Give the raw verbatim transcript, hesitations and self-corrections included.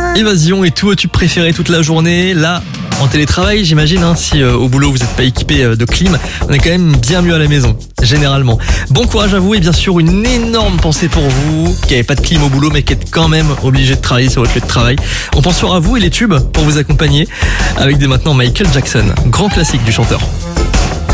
Évasion et tout tube préféré toute la journée. Là, en télétravail, j'imagine, hein, si euh, au boulot vous n'êtes pas équipé euh, de clim, on est quand même bien mieux à la maison, généralement. Bon courage à vous et bien sûr une énorme pensée pour vous qui n'avez pas de clim au boulot mais qui êtes quand même obligé de travailler sur votre lieu de travail. On pense sur à vous et les tubes pour vous accompagner avec dès maintenant Michael Jackson, grand classique du chanteur.